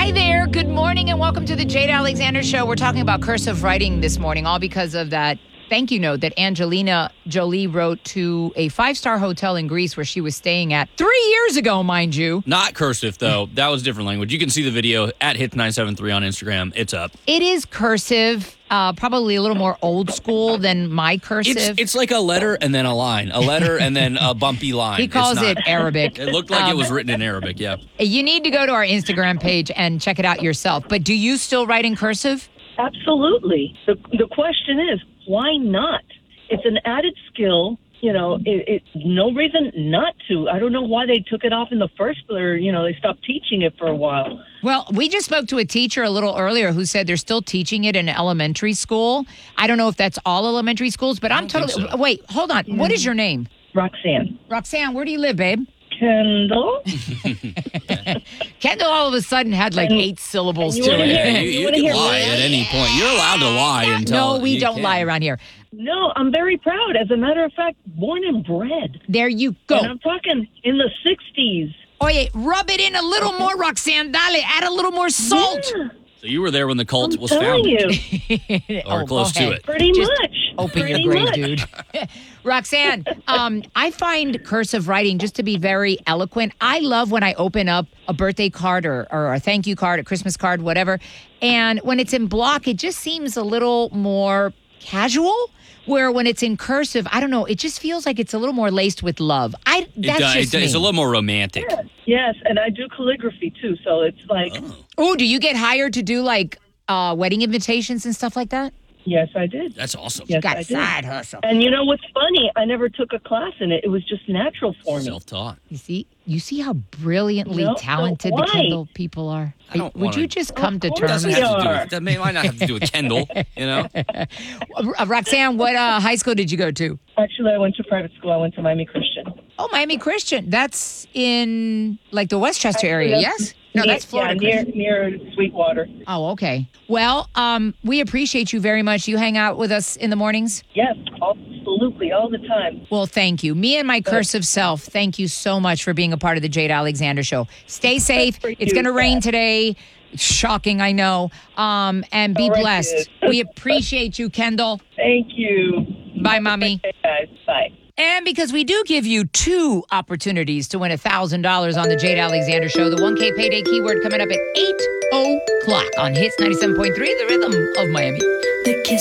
Hi there. Good morning and welcome to the Jade Alexander Show. We're talking about cursive writing this morning, all because of that thank you note that Angelina Jolie wrote to a 5-star hotel in Greece where she was staying at 3 years ago, mind you. Not cursive, though. That was different language. You can see the video at Hits973 on Instagram. It's up. It is cursive, probably a little more old school than my cursive. It's like a letter and then a line. A letter and then a bumpy line. He calls it Arabic. It looked like it was written in Arabic, yeah. You need to go to our Instagram page and check it out yourself. But do you still write in cursive? Absolutely. The question is, why not? It's an added skill. You know, it's no reason not to. I don't know why they took it off in the first place, or, they stopped teaching it for a while. Well, we just spoke to a teacher a little earlier who said they're still teaching it in elementary school. I don't know if that's all elementary schools, but I'm totally... so. Wait, hold on. What is your name? Roxanne. Roxanne, where do you live, babe? Kendall? Kendall all of a sudden had like 8 syllables you to wanna it. hear- You wanna can hear lie me? at any point. You're allowed to lie until... No, we you don't can. lie around here. No, I'm very proud. As a matter of fact, born and bred. There you And go. I'm talking in the 60s. Oye, rub it in a little more, Roxanne. Dale, add a little more salt. Yeah, So you were there when the cult I'm was telling founded. you. Or Oh, close go to ahead. it. Pretty Just much. Open your Pretty grave, much. dude. Roxanne, I find cursive writing just to be very eloquent. I love when I open up a birthday card or a thank you card, a Christmas card, whatever. And when it's in block, it just seems a little more casual. Where when it's in cursive, I don't know, it just feels like it's a little more laced with love. That's It's a little more romantic. Yes, and I do calligraphy too, so it's like, Oh, do you get hired to do like wedding invitations and stuff like that? yes, I did. That's awesome. Yes, Got I a did. side hustle. And you know what's funny? I never took a class in it. It was just natural for me. Self-taught. You see how brilliantly No, talented so the why? Kendall people are. I don't Would wanna- you just come to course It terms? doesn't we have to do are. with, that might not have to do with Kendall, you know? Roxanne, what high school did you go to? Actually, I went to private school. I went to Miami Christian. Oh, Miami Christian. That's in like the Westchester area, yes? No, that's Florida. Yeah, Christian. near Sweetwater. Oh, okay. Well, we appreciate you very much. You hang out with us in the mornings? Yes, absolutely, all the time. Well, thank you. Me and my cursive self, thank you so much for being a part of the Jade Alexander Show. Stay safe. for It's you, going to rain Beth. today. Shocking, I know. And be All right, blessed. dude. We appreciate you, Kendall. Thank you. Bye, Mommy. Okay, guys. Bye. And because we do give you 2 opportunities to win $1,000 on the Jade Alexander Show, the 1K payday keyword coming up at 8 o'clock on Hits 97.3, the rhythm of Miami. The Kiss